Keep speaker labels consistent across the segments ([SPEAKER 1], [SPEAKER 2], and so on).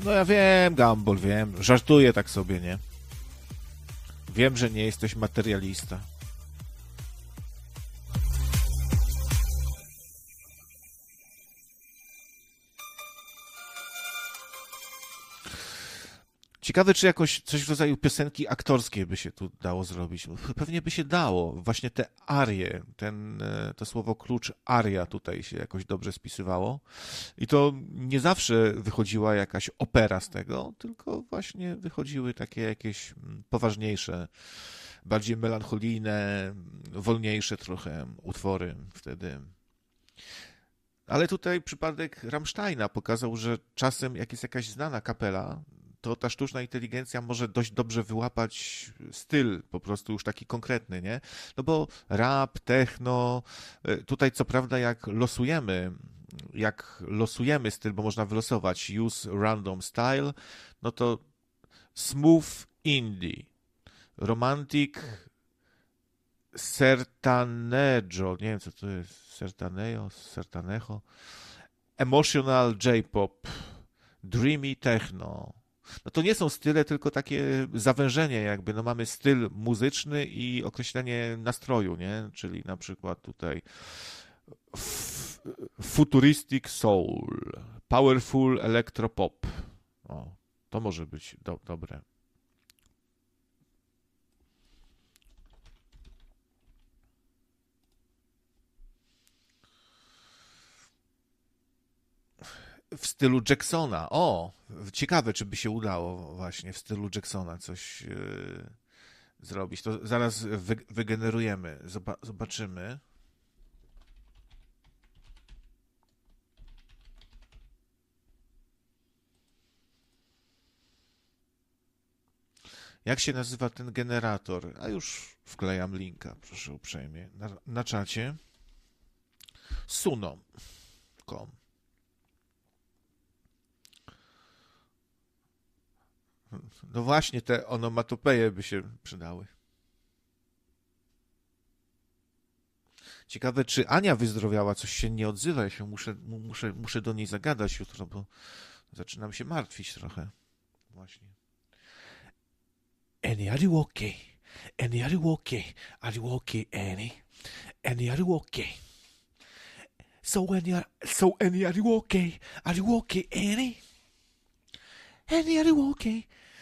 [SPEAKER 1] No ja wiem, Gumball, wiem. Żartuję tak sobie, nie? Wiem, że nie jesteś materialista. Ciekawe, czy jakoś coś w rodzaju piosenki aktorskiej by się tu dało zrobić. Pewnie by się dało. Właśnie te arie, to słowo klucz aria tutaj się jakoś dobrze spisywało. I to nie zawsze wychodziła jakaś opera z tego, tylko właśnie wychodziły takie jakieś poważniejsze, bardziej melancholijne, wolniejsze trochę utwory wtedy. Ale tutaj przypadek Rammsteina pokazał, że czasem jak jest jakaś znana kapela, to ta sztuczna inteligencja może dość dobrze wyłapać styl, po prostu już taki konkretny, nie? No bo rap, techno, tutaj co prawda jak losujemy styl, bo można wylosować use random style, no to smooth indie, romantic sertanejo, nie wiem co to jest, sertanejo, emotional J-pop, dreamy techno. No to nie są style, tylko takie zawężenie jakby, no mamy styl muzyczny i określenie nastroju, nie? Czyli na przykład tutaj futuristic soul, powerful electropop. O, to może być dobre. W stylu Jacksona. O, ciekawe, czy by się udało właśnie w stylu Jacksona coś zrobić. To zaraz wygenerujemy. Zobaczymy. Jak się nazywa ten generator? A już wklejam linka, proszę uprzejmie. Na czacie. Suno.com. No właśnie, te onomatopeje by się przydały. Ciekawe, czy Ania wyzdrowiała, coś się nie odzywa. Ja się muszę do niej zagadać jutro, bo zaczynam się martwić trochę. Właśnie. Annie, are you okay? Annie, are you okay? Are you okay, Annie? Annie, are you okay? So Annie, are you okay? Are you okay, Annie? Annie, are you okay?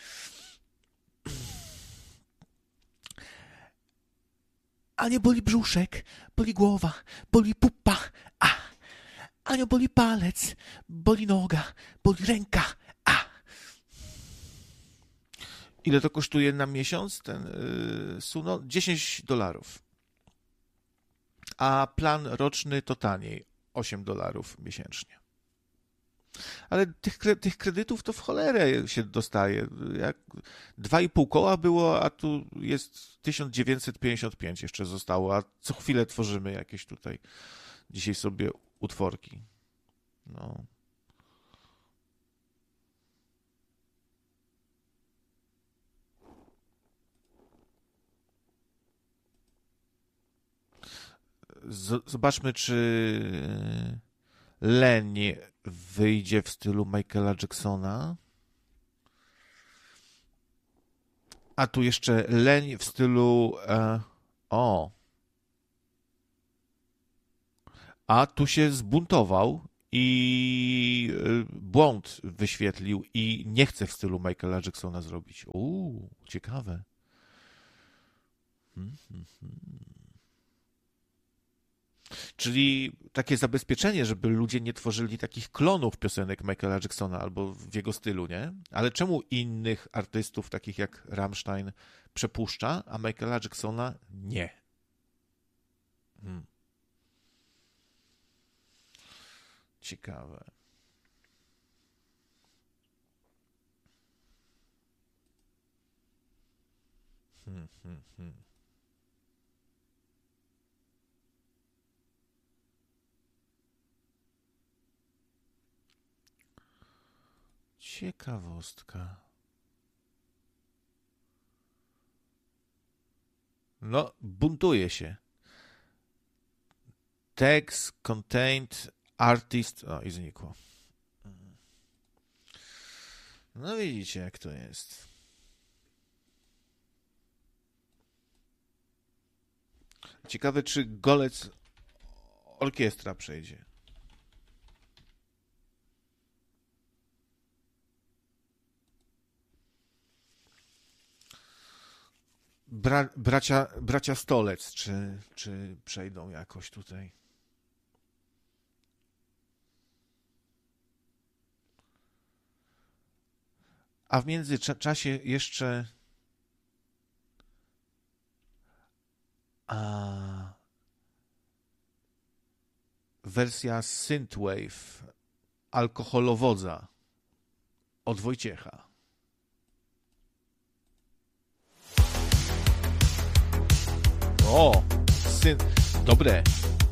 [SPEAKER 1] Anię boli brzuszek, boli głowa, boli pupa, Anią boli palec, boli noga, boli ręka, Ile to kosztuje na miesiąc ten Suno? $10. A plan roczny to taniej, $8 miesięcznie. Ale tych kredytów to w cholerę się dostaje. Jak 2,5 koła było, a tu jest 1955 jeszcze zostało, a co chwilę tworzymy jakieś tutaj dzisiaj sobie utworki. No. Zobaczmy, czy Leń wyjdzie w stylu Michaela Jacksona. A tu jeszcze Leń w stylu... A tu się zbuntował i błąd wyświetlił i nie chce w stylu Michaela Jacksona zrobić. Ciekawe. Czyli takie zabezpieczenie, żeby ludzie nie tworzyli takich klonów piosenek Michaela Jacksona albo w jego stylu, nie? Ale czemu innych artystów, takich jak Rammstein, przepuszcza, a Michaela Jacksona nie? Ciekawe. Ciekawostka. No, buntuje się. Text contained artist... O, i znikło. No widzicie, jak to jest. Ciekawe, czy Golec orkiestra przejdzie. Bracia Stolec, czy przejdą jakoś tutaj? A w międzyczasie jeszcze wersja Synthwave Alkoholowodza od Wojciecha. O, dobre.